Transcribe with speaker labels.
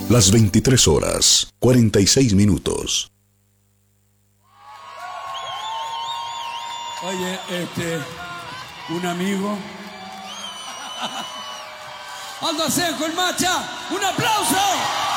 Speaker 1: Las 23 horas, 46 minutos.
Speaker 2: Oye, un amigo. Aldo Asenjo, el Macha. ¡Un aplauso!